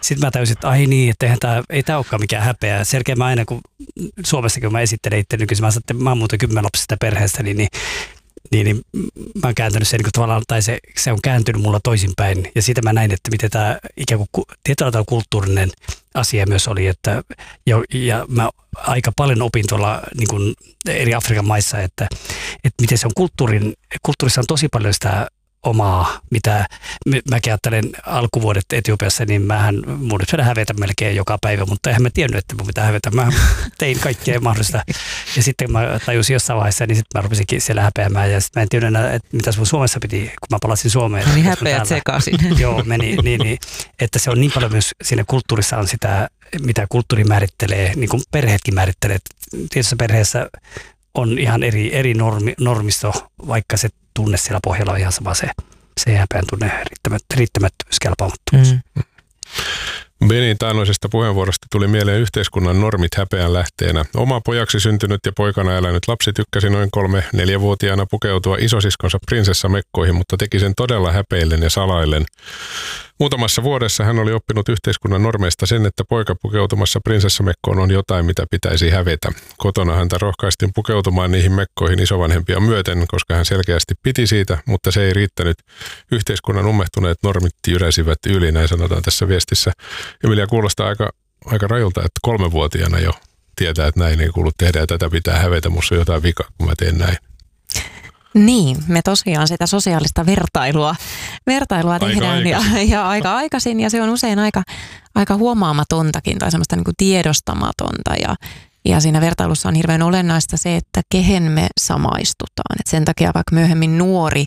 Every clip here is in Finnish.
sitten mä täysin, että ai niin, että ei tämä olekaan mikään häpeä. Selkeä mä aina, kun Suomessakin kun mä esittelen itse nykyisin, mä oon muuten 10-lapsista perheestä, niin mä oon kääntänyt sen niin tavallaan, tai se on kääntynyt mulla toisinpäin. Ja siitä mä näin, että miten tämä ikään kuin tietyllä tavalla kulttuurinen asia myös oli, että ja mä aika paljon opin tuolla niin kuin eri Afrikan maissa, että miten se on kulttuurissa on tosi paljon sitä omaa, mitä mäkin ajattelen alkuvuodet Etiopiassa, niin mun nyt pitää hävetä melkein joka päivä, mutta eihän mä tiennyt, että mun pitää hävetä. Mä tein kaikkea mahdollista. Ja sitten mä tajusin jossain vaiheessa, niin sitten mä rupesinkin siellä häpeämään. Ja sitten mä en tiennyt enää, että mitä sun Suomessa piti, kun mä palasin Suomeen. Niin häpeät sekaisin. Joo, meni niin. Että se on niin paljon myös siinä kulttuurissa on sitä, mitä kulttuuri määrittelee, niin kuin perheetkin määrittelee. Tietyssä perheessä on ihan eri normisto, vaikka se tunne siellä pohjalla on ihan sama se häpeän tunne, riittämättömyys, kelpaamattomuus. Benin taannoisesta puheenvuorosta tuli mieleen yhteiskunnan normit häpeän lähteenä. Oma pojaksi syntynyt ja poikana elänyt lapsi tykkäsi noin 3-4-vuotiaana pukeutua isosiskonsa prinsessamekkoihin, mutta teki sen todella häpeillen ja salaillen. Muutamassa vuodessa hän oli oppinut yhteiskunnan normeista sen, että poika pukeutumassa prinsessamekkoon on jotain, mitä pitäisi hävetä. Kotona häntä rohkaistiin pukeutumaan niihin mekkoihin isovanhempia myöten, koska hän selkeästi piti siitä, mutta se ei riittänyt. Yhteiskunnan ummehtuneet normit jyräsivät yli, näin sanotaan tässä viestissä. Emilia, kuulostaa aika rajulta, että 3-vuotiaana jo tietää, että näin ei kuulu tehdä ja tätä pitää hävetä. Musta on jotain vikaa, kun mä teen näin. Niin, me tosiaan sitä sosiaalista vertailua tehdään ja aika aikaisin ja se on usein aika huomaamatontakin tai semmoista niin kuin tiedostamatonta ja siinä vertailussa on hirveän olennaista se, että kehen me samaistutaan. Et sen takia vaikka myöhemmin nuori,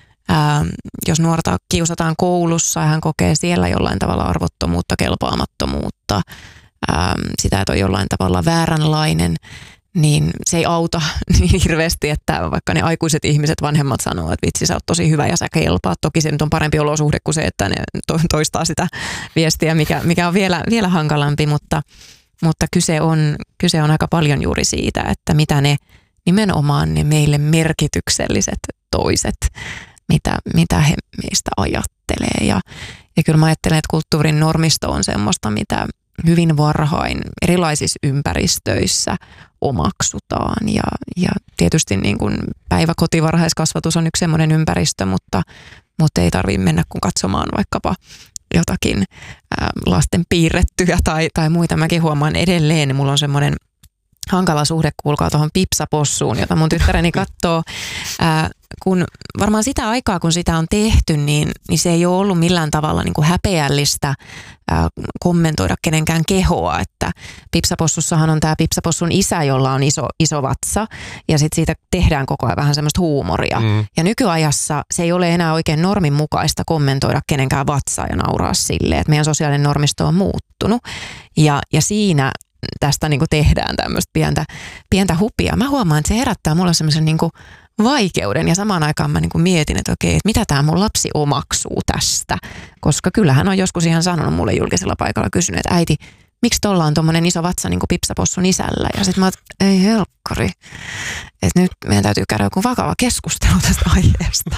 jos nuorta kiusataan koulussa ja hän kokee siellä jollain tavalla arvottomuutta, kelpaamattomuutta, sitä, että on jollain tavalla vääränlainen, niin se ei auta niin hirveästi, että vaikka ne aikuiset ihmiset, vanhemmat sanoo, että vitsi sä oot tosi hyvä ja sä kelpaat. Toki se nyt on parempi olosuhde kuin se, että ne toistaa sitä viestiä, mikä on vielä hankalampi, mutta kyse on aika paljon juuri siitä, että mitä ne nimenomaan ne meille merkitykselliset toiset, mitä he meistä ajattelee. Ja kyllä mä ajattelen, että kulttuurin normisto on semmoista, mitä hyvin varhain erilaisissa ympäristöissä omaksutaan ja tietysti niin kuin päiväkotivarhaiskasvatus on yksi semmoinen ympäristö, mutta ei tarvitse mennä kun katsomaan vaikkapa jotakin lasten piirrettyjä tai muita. Mäkin huomaan edelleen, mulla on semmoinen hankala suhde, kuulkaa tuohon pipsapossuun, jota mun tyttäreni katsoo. Kun varmaan sitä aikaa, kun sitä on tehty, niin se ei ole ollut millään tavalla niin kuin häpeällistä kommentoida kenenkään kehoa. Että pipsapossussahan on tämä pipsapossun isä, jolla on iso vatsa, ja sitten siitä tehdään koko ajan vähän semmoista huumoria. Ja nykyajassa se ei ole enää oikein normin mukaista kommentoida kenenkään vatsaa ja nauraa silleen, että meidän sosiaalinen normisto on muuttunut. Ja siinä tästä niin kuin tehdään tämmöistä pientä hupia. Mä huomaan, että se herättää mulle semmoisen niin kuin vaikeuden ja samaan aikaan mä niin kuin mietin, että okei, että mitä tämä mun lapsi omaksuu tästä. Koska kyllähän on joskus ihan sanonut mulle julkisella paikalla, kysynyt, että äiti, miksi tuolla on tommonen iso vatsa niin kuin pipsapossun isällä? Ja sitten mä oon, ei helkkari, että nyt meidän täytyy käydä joku vakava keskustelu tästä aiheesta.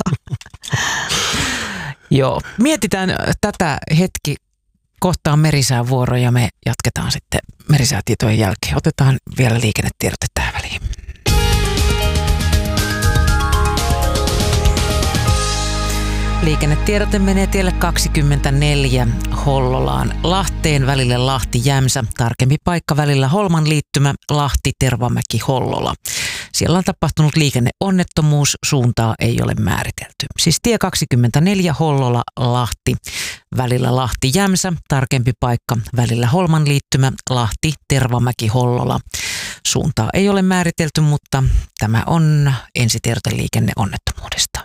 Joo, mietitään tätä hetki. Kohta on merisään vuoro ja me jatketaan sitten merisäätietojen jälkeen. Otetaan vielä liikennetiedote tähän väliin. Liikennetiedote menee tielle 24 Hollolaan Lahteen välille Lahti-Jämsä. Tarkempi paikka välillä Holman liittymä Lahti-Tervamäki-Hollola. Siellä on tapahtunut liikenneonnettomuus, suuntaa ei ole määritelty. Siis tie 24 Hollola-Lahti välillä Lahti-Jämsä. Tarkempi paikka välillä Holman liittymä Lahti-Tervamäki-Hollola. Suuntaa ei ole määritelty, mutta tämä on ensitiedote liikenneonnettomuudesta.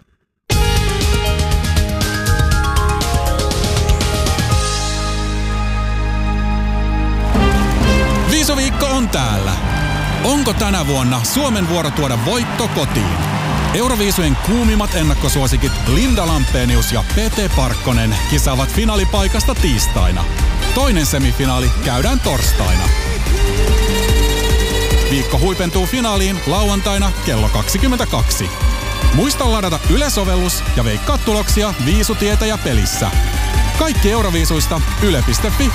Viisoviikko on täällä. Onko tänä vuonna Suomen vuoro tuoda voitto kotiin? Euroviisujen kuumimmat ennakkosuosikit Linda Lampenius ja Pete Parkkonen kisaavat finaalipaikasta tiistaina. Toinen semifinaali käydään torstaina. Viikko huipentuu finaaliin lauantaina kello 22. Muista ladata Yle-sovellus ja veikkaa tuloksia Viisutietäjä pelissä. Kaikki Euroviisuista yle.fi